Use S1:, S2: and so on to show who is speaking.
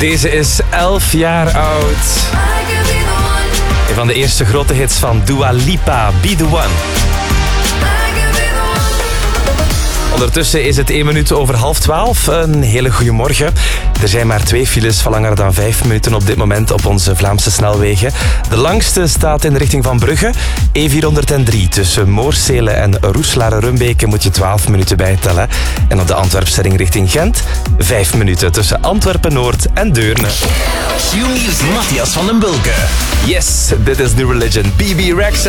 S1: Deze is 11 jaar oud. Een van de eerste grote hits van Dua Lipa, Be The One. Ondertussen is het 1 minuut over 11:30. Een hele goede morgen. Er zijn maar 2 files van langer dan 5 minuten op dit moment op onze Vlaamse snelwegen. De langste staat in de richting van Brugge. E403 tussen Moorsele en Roeselare-Rumbeke moet je 12 minuten bijtellen. En op de Antwerpse ring richting Gent 5 minuten tussen Antwerpen-Noord en Deurne.
S2: Q-News, Matthias van den Bulke.
S1: Yes, dit is New Religion, BB Rexha.